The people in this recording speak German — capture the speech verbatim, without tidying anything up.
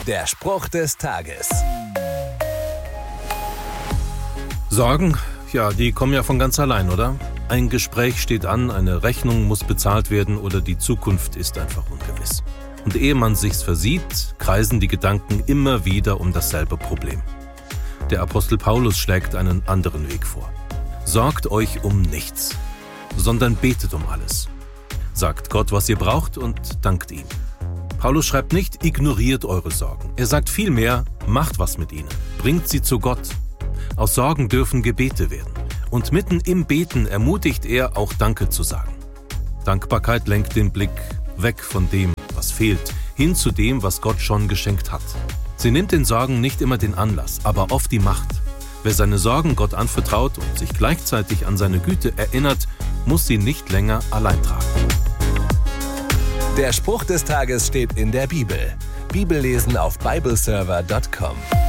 Der Spruch des Tages. Sorgen? Ja, die kommen ja von ganz allein, oder? Ein Gespräch steht an, eine Rechnung muss bezahlt werden oder die Zukunft ist einfach ungewiss. Und ehe man sich's versieht, kreisen die Gedanken immer wieder um dasselbe Problem. Der Apostel Paulus schlägt einen anderen Weg vor. Sorgt euch um nichts, sondern betet um alles. Sagt Gott, was ihr braucht und dankt ihm. Paulus schreibt nicht, ignoriert eure Sorgen. Er sagt vielmehr, macht was mit ihnen, bringt sie zu Gott. Aus Sorgen dürfen Gebete werden. Und mitten im Beten ermutigt er, auch Danke zu sagen. Dankbarkeit lenkt den Blick weg von dem, was fehlt, hin zu dem, was Gott schon geschenkt hat. Sie nimmt den Sorgen nicht immer den Anlass, aber oft die Macht. Wer seine Sorgen Gott anvertraut und sich gleichzeitig an seine Güte erinnert, muss sie nicht länger allein tragen. Der Spruch des Tages steht in der Bibel. Bibellesen auf bibleserver punkt com.